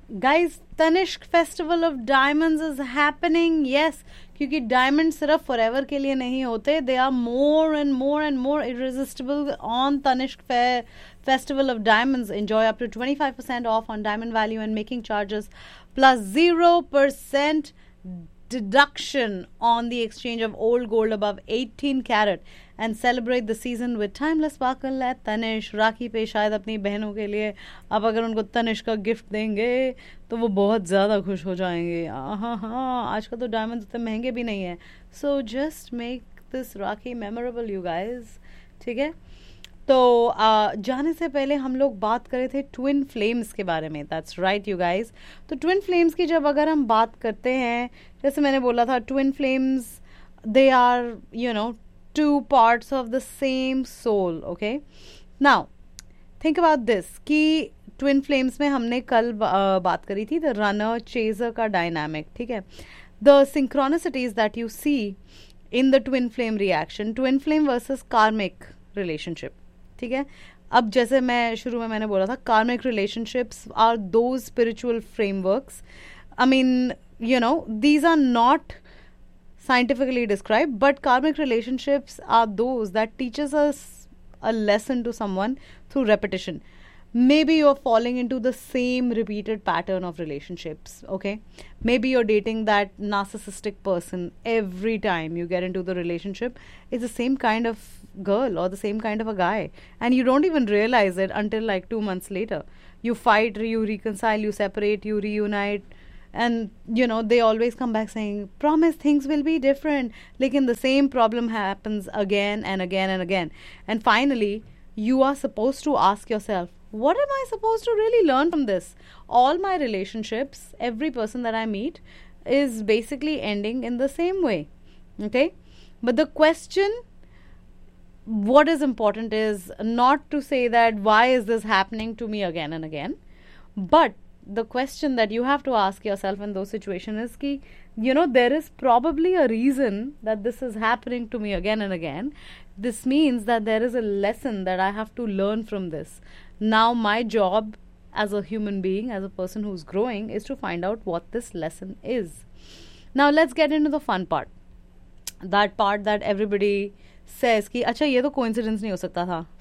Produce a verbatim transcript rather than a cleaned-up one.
Guys Tanishq festival of diamonds is happening. Yes, क्योंकि diamond सिर्फ forever के लिए नहीं होते. They are more and more and more irresistible on Tanishq festival of diamonds. Enjoy up to twenty-five percent of on diamond value and making charges plus zero percent deduction on the exchange of old gold above eighteen carat and celebrate the season with timeless sparkle at Tanishq. राखी पे शायद अपनी बहनों के लिए अब अगर उनको तनिष्क का गिफ्ट देंगे तो वो बहुत ज़्यादा खुश हो जाएंगे. हाँ हाँ, आजकल तो डायमंड इतने महंगे भी नहीं है. So just make this rakhi memorable you guys. ठीक है, तो uh, जाने से पहले हम लोग बात कर रहे थे ट्विन फ्लेम्स के बारे में. That's right you guys. तो ट्विन फ्लेम्स की जब अगर हम बात करते हैं, जैसे मैंने बोला था, twin flames they are you know two parts of the same soul. Okay, now think about this कि ट्विन फ्लेम्स में हमने कल uh, बात करी थी द रनर चेजर का डायनामिक. ठीक है, the सिंक्रोनिसिटीज that you see in the twin flame reaction, twin flame versus कार्मिक रिलेशनशिप. ठीक है, अब जैसे मैं शुरू में मैंने बोला था, कार्मिक relationships are those spiritual frameworks. I mean you know these are not scientifically described, but karmic relationships are those that teaches us a lesson to someone through repetition. Maybe you're falling into the same repeated pattern of relationships. Okay, maybe you're dating that narcissistic person every time you get into the relationship. It's the same kind of girl or the same kind of a guy, and you don't even realize it until like two months later. You fight, you reconcile, you separate, you reunite, and you know they always come back saying promise things will be different, like the same problem happens again and again and again. And finally you are supposed to ask yourself, what am I supposed to really learn from this? All my relationships, every person that I meet is basically ending in the same way. Okay, but the question what is important is not to say that why is this happening to me again and again, but the question that you have to ask yourself in those situations is ki, you know, there is probably a reason that this is happening to me again and again. This means that there is a lesson that I have to learn from this. Now my job as a human being, as a person who's growing, is to find out what this lesson is. Now let's get into the fun part. That part that everybody says ki, अच्छा ये तो coincidence नहीं हो सकता था.